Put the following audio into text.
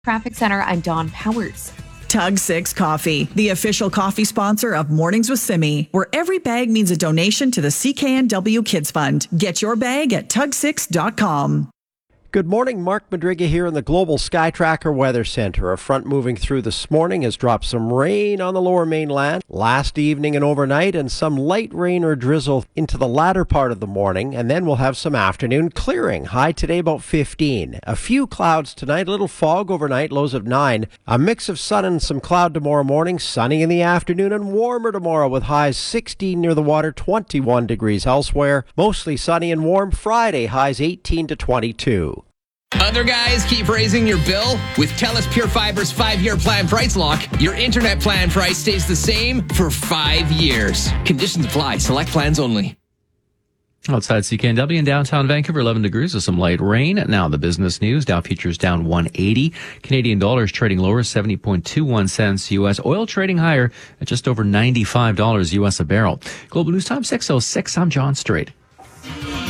Traffic Center, I'm Dawn Powers. Tug 6 Coffee, the official coffee sponsor of Mornings with Simi, where every bag means a donation to the CKNW Kids Fund. Get your bag at tug6.com. Good morning, Mark Madriga here in the Global Sky Tracker Weather Center. A front moving through this morning has dropped some rain on the lower mainland last evening and overnight, and some light rain or drizzle into the latter part of the morning, and then we'll have some afternoon clearing. High today about 15. A few clouds tonight, a little fog overnight, lows of 9. A mix of sun and some cloud tomorrow morning, sunny in the afternoon and warmer tomorrow with highs 16 near the water, 21 degrees elsewhere. Mostly sunny and warm Friday, highs 18 to 22. Other guys keep raising your bill? With TELUS Pure Fiber's 5-year plan price lock, your internet plan price stays the same for 5 years. Conditions apply. Select plans only. Outside CKNW in downtown Vancouver, 11 degrees with some light rain. Now the business news. Dow futures down 180. Canadian dollars trading lower, 70.21 cents U.S. Oil trading higher at just over $95 U.S. a barrel. Global News Time 6:06. I'm John Strait.